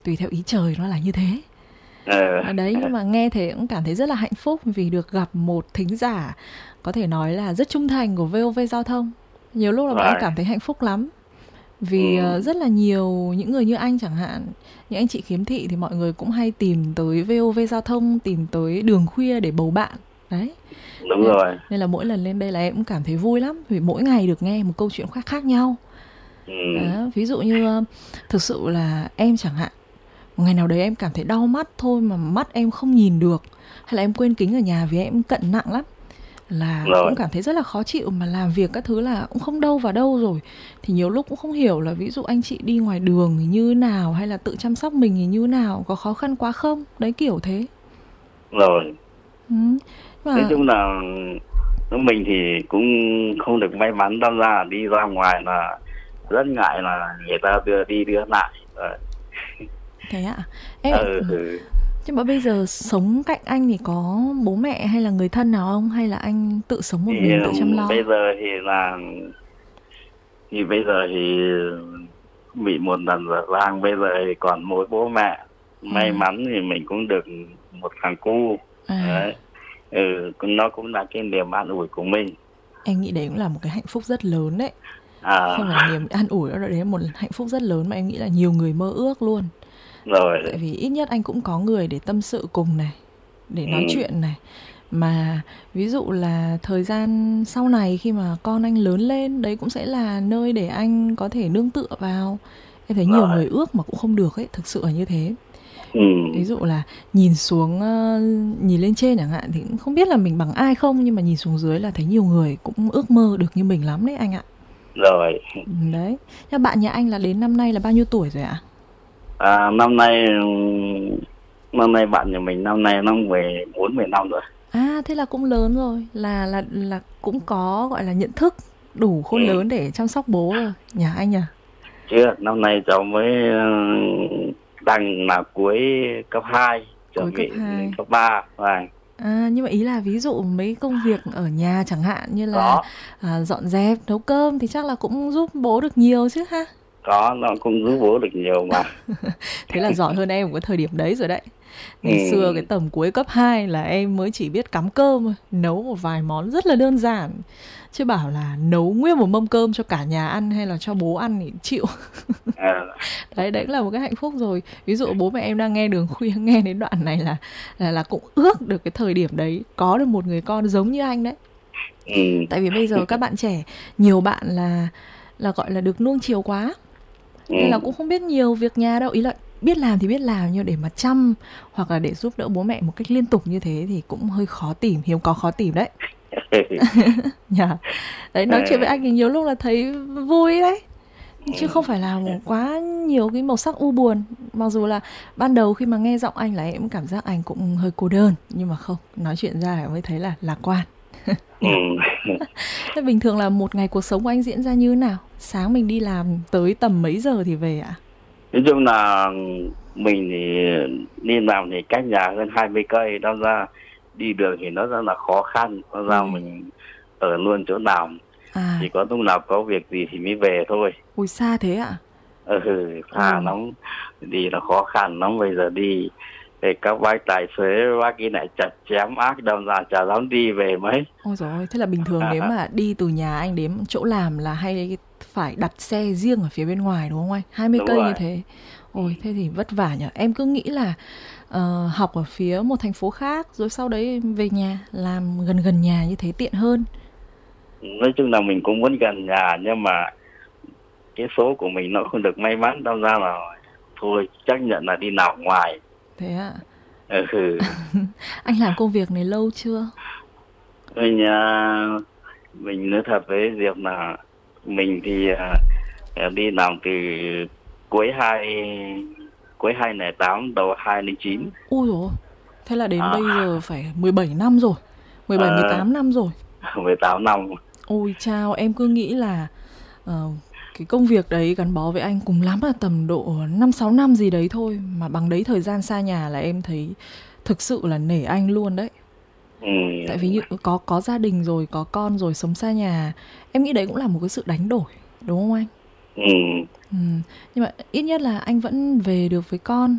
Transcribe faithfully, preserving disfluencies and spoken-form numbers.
tùy theo ý trời nó là như thế. Ờ. Ở đấy, nhưng mà nghe thế cũng cảm thấy rất là hạnh phúc vì được gặp một thính giả có thể nói là rất trung thành của vê o vê Giao thông. Nhiều lúc là bọn em Vâng. cảm thấy hạnh phúc lắm. Ừ. Vì uh, rất là nhiều những người như anh chẳng hạn, những anh chị khiếm thị thì mọi người cũng hay tìm tới vê o vê Giao thông, tìm tới Đường Khuya để bầu bạn. Đấy. Đúng Nên, rồi. nên là mỗi lần lên đây là em cũng cảm thấy vui lắm. Vì mỗi ngày được nghe một câu chuyện khác khác nhau. Ừ. Đó, ví dụ như uh, thực sự là em chẳng hạn, một ngày nào đấy em cảm thấy đau mắt thôi mà mắt em không nhìn được, hay là em quên kính ở nhà vì em cận nặng lắm, là Rồi. cũng cảm thấy rất là khó chịu, mà làm việc các thứ là cũng không đâu vào đâu rồi. Thì nhiều lúc cũng không hiểu là ví dụ anh chị đi ngoài đường thì như nào, hay là tự chăm sóc mình thì như nào, có khó khăn quá không? Đấy, kiểu thế. Rồi. Ừ. Nói Mà chung là mình thì cũng không được may mắn, đâm ra đi ra ngoài là rất ngại là người ta đưa đi đưa lại. Rồi. thế ạ. Em Ừ. Ừ. nhưng mà bây giờ sống cạnh anh thì có bố mẹ hay là người thân nào không, hay là anh tự sống một Thì mình tự chăm um, lo? bây giờ thì là thì bây giờ thì bị một lần dở dang, bây giờ thì còn mỗi bố mẹ. May À, mắn thì mình cũng được một thằng cu. à. Đấy. Ừ, nó cũng là cái niềm an ủi của mình. Em nghĩ đấy cũng là một cái hạnh phúc rất lớn đấy. Không phải là À. niềm an ủi đâu, đấy là một hạnh phúc rất lớn mà em nghĩ là nhiều người mơ ước luôn. Tại Rồi. vì ít nhất anh cũng có người để tâm sự cùng này, để nói Ừ. chuyện này. Mà ví dụ là thời gian sau này khi mà con anh lớn lên, đấy cũng sẽ là nơi để anh có thể nương tựa vào. Em thấy nhiều Rồi. người ước mà cũng không được ấy, thực sự là như thế. Ừ. Ví dụ là nhìn xuống, ờ, nhìn lên trên chẳng hạn thì cũng không biết là mình bằng ai không, nhưng mà nhìn xuống dưới là thấy nhiều người cũng ước mơ được như mình lắm đấy anh ạ. Rồi. Đấy. Nhưng bạn nhà anh là đến năm nay là bao nhiêu tuổi rồi ạ? À, năm nay năm nay bạn nhà mình năm nay nó về bốn mươi năm rồi. À, thế là cũng lớn rồi, là là là cũng có gọi là nhận thức đủ khôn Ừ. lớn để chăm sóc bố rồi, nhà anh nhỉ? Chưa, năm nay cháu mới uh, đang là cuối cấp hai, Cuối chuẩn cấp bị lên hai. cấp ba. Và À, nhưng mà ý là ví dụ mấy công việc ở nhà chẳng hạn như là có à, dọn dẹp, nấu cơm thì chắc là cũng giúp bố được nhiều chứ ha? có nó cũng giúp bố được nhiều mà. Thế là giỏi hơn em ở cái thời điểm đấy rồi đấy. Ngày xưa cái Ừ. tầm cuối cấp hai là em mới chỉ biết cắm cơm thôi, nấu một vài món rất là đơn giản. Chứ bảo là nấu nguyên một mâm cơm cho cả nhà ăn hay là cho bố ăn thì chịu. À. Đấy, đấy cũng là một cái hạnh phúc rồi. Ví dụ bố mẹ em đang nghe Đường Khuya, nghe đến đoạn này là là, là cũng ước được cái thời điểm đấy có được một người con giống như anh đấy. Ừ. Tại vì bây giờ các bạn trẻ, nhiều bạn là là gọi là được nuông chiều quá, nên là Ừ. cũng không biết nhiều việc nhà đâu. Ý là biết làm thì biết làm, nhưng để mà chăm hoặc là để giúp đỡ bố mẹ một cách liên tục như thế thì cũng hơi khó tìm, hiếm có khó tìm đấy. Nhờ. Đấy, nói chuyện với anh thì nhiều lúc là thấy vui đấy, chứ không phải là quá nhiều cái màu sắc u buồn. Mặc dù là ban đầu khi mà nghe giọng anh là em cảm giác anh cũng hơi cô đơn, nhưng mà không, nói chuyện ra mới thấy là lạc quan. Ừ. Thế bình thường là một ngày cuộc sống của anh diễn ra như thế nào? Sáng mình đi làm tới tầm mấy giờ thì về ạ? Nói chung là mình thì đi làm thì cách nhà hơn hai mươi cây, đâm ra đi đường thì nó rất là khó khăn, đâm ra Ui, mình ở luôn chỗ nào, à, chỉ có lúc nào có việc gì thì mới về thôi. ui xa thế ạ? Ừ, xa Ồ, lắm, đi là khó khăn lắm. Bây giờ đi về các bác tài xế bác cái này chặt chém ác, đâm ra chả dám đi về mấy. ôi dồi ôi, thế là bình thường nếu mà đi từ nhà anh đến chỗ làm là hay phải đặt xe riêng ở phía bên ngoài đúng không anh? hai mươi Đúng cây như rồi. thế. Ôi, thế thì vất vả nhỉ. Em cứ nghĩ là ờ, học ở phía một thành phố khác rồi sau đấy về nhà làm gần gần nhà như thế tiện hơn. Nói chung là mình cũng muốn gần nhà, nhưng mà cái số của mình nó không được may mắn, đâm ra là thôi chấp nhận là đi nào ngoài. Thế ạ. Ừ. Anh làm công việc này lâu chưa? Mình à, mình nói thật với Diệp là mình thì à, đi làm từ cuối hai cuối hai lẻ tám đầu hai lẻ chín. Ui dồi ôi, thế là đến bây À, giờ phải mười bảy năm rồi. mười bảy mười à, tám năm rồi. mười tám năm. Ôi chao, em cứ nghĩ là ờ, cái công việc đấy gắn bó với anh cùng lắm là tầm độ năm sáu năm gì đấy thôi. Mà bằng đấy thời gian xa nhà là em thấy thực sự là nể anh luôn đấy. Tại vì Ừ. như có có gia đình rồi, có con rồi, sống xa nhà. Em nghĩ đấy cũng là một cái sự đánh đổi, đúng không anh? Ừ. Ừ. Nhưng mà ít nhất là anh vẫn về được với con.